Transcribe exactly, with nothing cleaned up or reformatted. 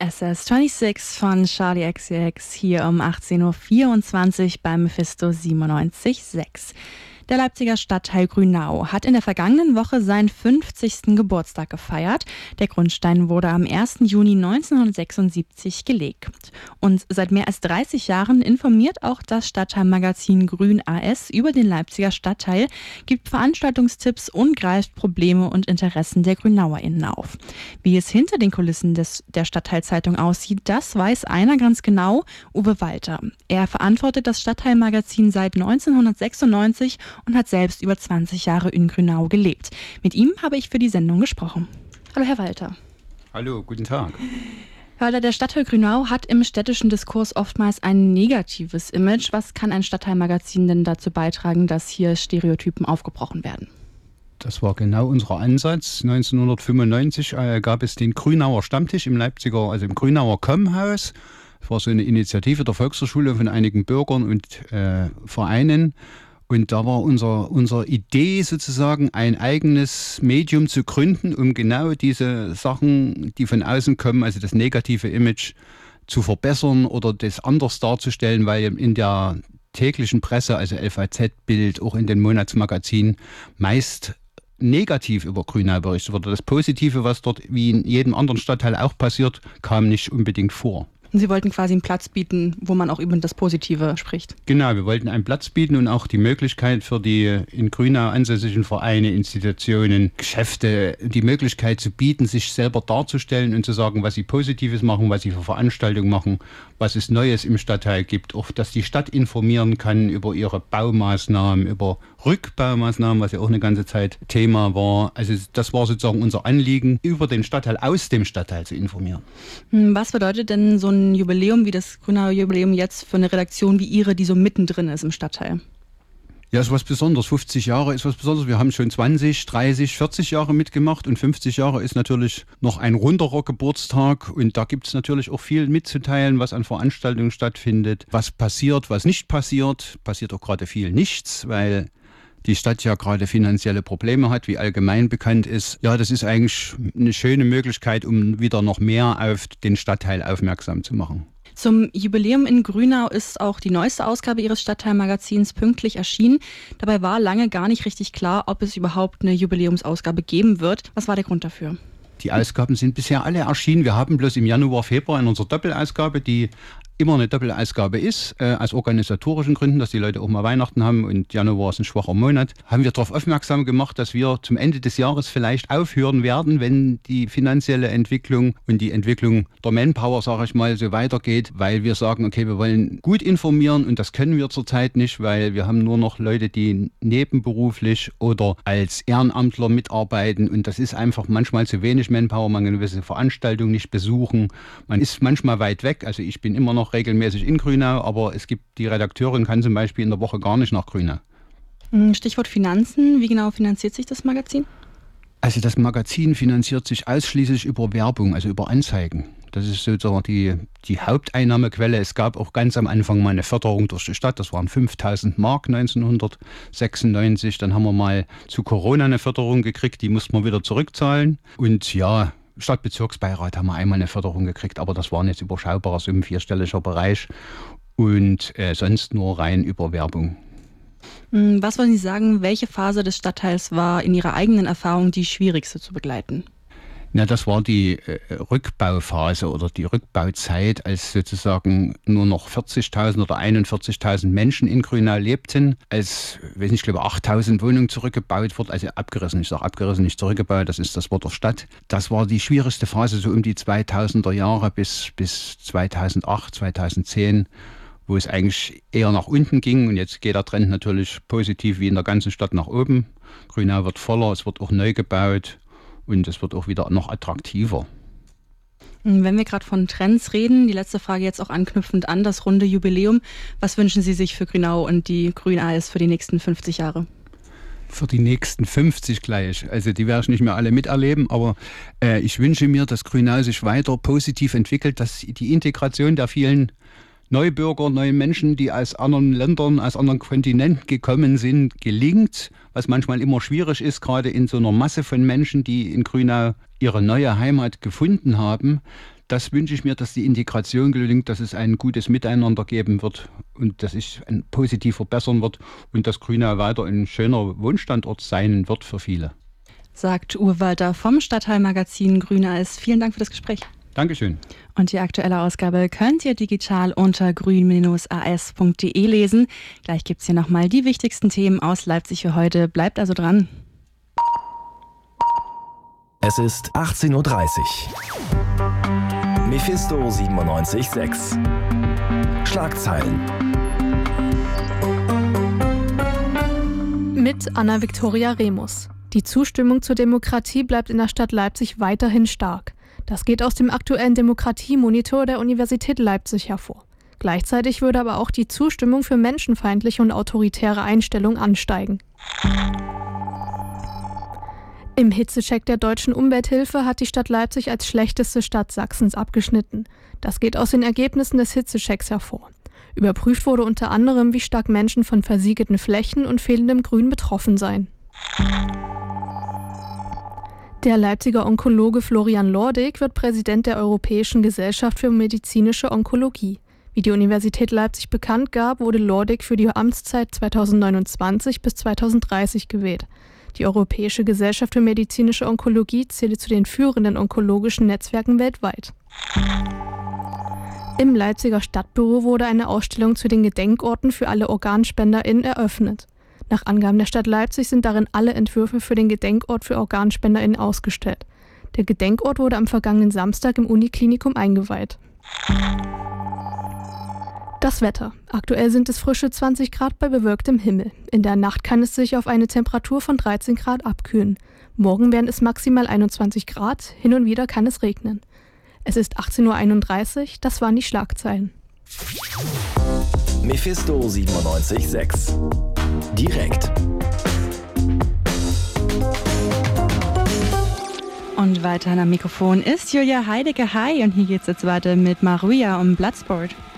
S S sechsundzwanzig von Charli X C X hier um achtzehn Uhr vierundzwanzig beim Mephisto siebenundneunzig Komma sechs. Der Leipziger Stadtteil Grünau hat in der vergangenen Woche seinen fünfzigsten Geburtstag gefeiert. Der Grundstein wurde am ersten Juni neunzehnhundertsechsundsiebzig gelegt. Und seit mehr als dreißig Jahren informiert auch das Stadtteilmagazin Grün A S über den Leipziger Stadtteil, gibt Veranstaltungstipps und greift Probleme und Interessen der GrünauerInnen auf. Wie es hinter den Kulissen des, der Stadtteilzeitung aussieht, das weiß einer ganz genau, Uwe Walter. Er verantwortet das Stadtteilmagazin seit neunzehnhundertsechsundneunzig und hat selbst über zwanzig Jahre in Grünau gelebt. Mit ihm habe ich für die Sendung gesprochen. Hallo Herr Walter. Hallo, guten Tag. Herr Walter, der Stadtteil Grünau hat im städtischen Diskurs oftmals ein negatives Image. Was kann ein Stadtteilmagazin denn dazu beitragen, dass hier Stereotypen aufgebrochen werden? Das war genau unser Ansatz. neunzehnhundertfünfundneunzig äh, gab es den Grünauer Stammtisch im Leipziger, also im Grünauer Kommhaus. Das war so eine Initiative der Volkshochschule von einigen Bürgern und äh, Vereinen. Und da war unser, unsere Idee sozusagen, ein eigenes Medium zu gründen, um genau diese Sachen, die von außen kommen, also das negative Image zu verbessern oder das anders darzustellen, weil in der täglichen Presse, also L V Z-Bild, auch in den Monatsmagazinen, meist negativ über Grünau berichtet wurde. Das Positive, was dort wie in jedem anderen Stadtteil auch passiert, kam nicht unbedingt vor. Und Sie wollten quasi einen Platz bieten, wo man auch über das Positive spricht. Genau, wir wollten einen Platz bieten und auch die Möglichkeit für die in Grünau ansässigen Vereine, Institutionen, Geschäfte, die Möglichkeit zu bieten, sich selber darzustellen und zu sagen, was sie Positives machen, was sie für Veranstaltungen machen, was es Neues im Stadtteil gibt, auch dass die Stadt informieren kann über ihre Baumaßnahmen, über Rückbaumaßnahmen, was ja auch eine ganze Zeit Thema war. Also das war sozusagen unser Anliegen, über den Stadtteil, aus dem Stadtteil zu informieren. Was bedeutet denn so ein Jubiläum wie das Grünauer Jubiläum jetzt für eine Redaktion wie Ihre, die so mittendrin ist im Stadtteil? Ja, ist was Besonderes. fünfzig Jahre ist was Besonderes. Wir haben schon zwanzig, dreißig, vierzig Jahre mitgemacht und fünfzig Jahre ist natürlich noch ein runderer Geburtstag und da gibt es natürlich auch viel mitzuteilen, was an Veranstaltungen stattfindet, was passiert, was nicht passiert. Passiert auch gerade viel nichts, weil die Stadt ja gerade finanzielle Probleme hat, wie allgemein bekannt ist. Ja, das ist eigentlich eine schöne Möglichkeit, um wieder noch mehr auf den Stadtteil aufmerksam zu machen. Zum Jubiläum in Grünau ist auch die neueste Ausgabe Ihres Stadtteilmagazins pünktlich erschienen. Dabei war lange gar nicht richtig klar, ob es überhaupt eine Jubiläumsausgabe geben wird. Was war der Grund dafür? Die Ausgaben sind bisher alle erschienen. Wir haben bloß im Januar, Februar in unserer Doppelausgabe, die immer eine Doppelausgabe ist, äh, aus organisatorischen Gründen, dass die Leute auch mal Weihnachten haben und Januar ist ein schwacher Monat, haben wir darauf aufmerksam gemacht, dass wir zum Ende des Jahres vielleicht aufhören werden, wenn die finanzielle Entwicklung und die Entwicklung der Manpower, sage ich mal, so weitergeht, weil wir sagen, okay, wir wollen gut informieren und das können wir zurzeit nicht, weil wir haben nur noch Leute, die nebenberuflich oder als Ehrenamtler mitarbeiten und das ist einfach manchmal zu wenig Manpower, man kann gewisse Veranstaltungen nicht besuchen, man ist manchmal weit weg, also ich bin immer noch regelmäßig in Grünau, aber es gibt, die Redakteurin kann zum Beispiel in der Woche gar nicht nach Grünau. Stichwort Finanzen, wie genau finanziert sich das Magazin? Also das Magazin finanziert sich ausschließlich über Werbung, also über Anzeigen. Das ist sozusagen die, die Haupteinnahmequelle. Es gab auch ganz am Anfang mal eine Förderung durch die Stadt, das waren fünftausend Mark neunzehnhundertsechsundneunzig. Dann haben wir mal zu Corona eine Förderung gekriegt, die mussten wir wieder zurückzahlen. Und ja, Stadtbezirksbeirat haben wir einmal eine Förderung gekriegt, aber das waren jetzt überschaubarer Summen, vierstelliger Bereich und äh, sonst nur rein über Werbung. Was wollen Sie sagen, welche Phase des Stadtteils war in Ihrer eigenen Erfahrung die schwierigste zu begleiten? Ja, das war die äh, Rückbauphase oder die Rückbauzeit, als sozusagen nur noch vierzigtausend oder einundvierzigtausend Menschen in Grünau lebten, als, weiß nicht, ich glaube, achttausend Wohnungen zurückgebaut wurden, also abgerissen, ich sage abgerissen, nicht zurückgebaut, das ist das Wort der Stadt. Das war die schwierigste Phase, so um die zweitausender Jahre bis, bis zweitausendacht, zweitausendzehn, wo es eigentlich eher nach unten ging und jetzt geht der Trend natürlich positiv wie in der ganzen Stadt nach oben. Grünau wird voller, es wird auch neu gebaut. Und es wird auch wieder noch attraktiver. Wenn wir gerade von Trends reden, die letzte Frage jetzt auch anknüpfend an das runde Jubiläum. Was wünschen Sie sich für Grünau und die Grün A S für die nächsten fünfzig Jahre? Für die nächsten fünfzig gleich. Also die werde ich nicht mehr alle miterleben, aber äh, ich wünsche mir, dass Grünau sich weiter positiv entwickelt, dass die Integration der vielen Neubürger, neue Menschen, die aus anderen Ländern, aus anderen Kontinenten gekommen sind, gelingt, was manchmal immer schwierig ist, gerade in so einer Masse von Menschen, die in Grünau ihre neue Heimat gefunden haben, Das wünsche ich mir, dass die Integration gelingt, dass es ein gutes Miteinander geben wird und dass es ein positiv verbessern wird und dass Grünau weiter ein schöner Wohnstandort sein wird für viele. Sagt Uwe Walter vom Stadtteilmagazin Grünau ist. Vielen Dank für das Gespräch. Dankeschön. Und die aktuelle Ausgabe könnt ihr digital unter grün Bindestrich a s punkt d e lesen. Gleich gibt es hier nochmal die wichtigsten Themen aus Leipzig für heute. Bleibt also dran. Es ist achtzehn Uhr dreißig. Mephisto siebenundneunzig Komma sechs. Schlagzeilen. Mit Anna-Viktoria Remus. Die Zustimmung zur Demokratie bleibt in der Stadt Leipzig weiterhin stark. Das geht aus dem aktuellen Demokratiemonitor der Universität Leipzig hervor. Gleichzeitig würde aber auch die Zustimmung für menschenfeindliche und autoritäre Einstellungen ansteigen. Im Hitzecheck der Deutschen Umwelthilfe hat die Stadt Leipzig als schlechteste Stadt Sachsens abgeschnitten. Das geht aus den Ergebnissen des Hitzechecks hervor. Überprüft wurde unter anderem, wie stark Menschen von versiegelten Flächen und fehlendem Grün betroffen seien. Der Leipziger Onkologe Florian Lordig wird Präsident der Europäischen Gesellschaft für medizinische Onkologie. Wie die Universität Leipzig bekannt gab, wurde Lordig für die Amtszeit zweitausendneunundzwanzig bis zweitausenddreißig gewählt. Die Europäische Gesellschaft für medizinische Onkologie zählt zu den führenden onkologischen Netzwerken weltweit. Im Leipziger Stadtbüro wurde eine Ausstellung zu den Gedenkorten für alle OrganspenderInnen eröffnet. Nach Angaben der Stadt Leipzig sind darin alle Entwürfe für den Gedenkort für OrganspenderInnen ausgestellt. Der Gedenkort wurde am vergangenen Samstag im Uniklinikum eingeweiht. Das Wetter. Aktuell sind es frische zwanzig Grad bei bewölktem Himmel. In der Nacht kann es sich auf eine Temperatur von dreizehn Grad abkühlen. Morgen werden es maximal einundzwanzig Grad, hin und wieder kann es regnen. Es ist achtzehn Uhr einunddreißig, das waren die Schlagzeilen. Mephisto siebenundneunzig Komma sechs. Direkt. Und weiter am Mikrofon ist Julia Heidecke. Hi, und hier geht's jetzt weiter mit Maruja um Bloodsport.